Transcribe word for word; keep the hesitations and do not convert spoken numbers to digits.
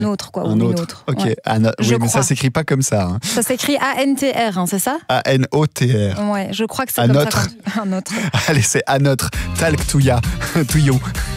Autre, quoi, un ou autre. une autre. Ok, Ouais. Ano- Je oui, mais crois. ça s'écrit pas comme ça. Hein. Ça s'écrit A N T R, hein, c'est ça? A N O T R. Ouais, je crois que c'est À comme notre. ça. Quand... Un autre. Allez, c'est à notre. Talk to ya. To you.